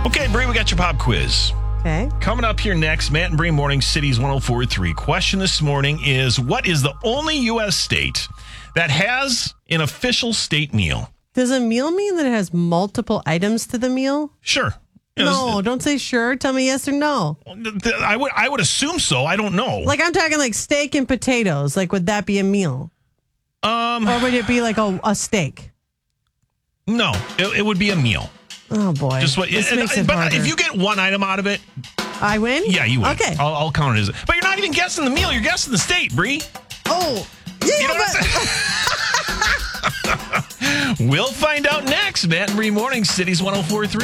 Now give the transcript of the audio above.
Okay, Bree, we got your pop quiz. Okay. Coming up here next, Matt and Bree Morning Cities 104.3. Question this morning is, what is the only U.S. state that has an official state meal? Does a meal mean that it has multiple items to the meal? Sure. No, don't say sure. Tell me yes or no. I would assume so. I don't know. Like, I'm talking like steak and potatoes. Like, would that be a meal? Or would it be like a steak? No, it would be a meal. Oh, boy. Just what? This makes it but harder. if you get one item out of it, I win? yeah, you win. Okay. I'll count it as. But you're not even guessing the meal. You're guessing the state, Bree. Oh, yeah, You know what I'm saying? We'll find out next. Matt and Bree Morning Cities 104.3.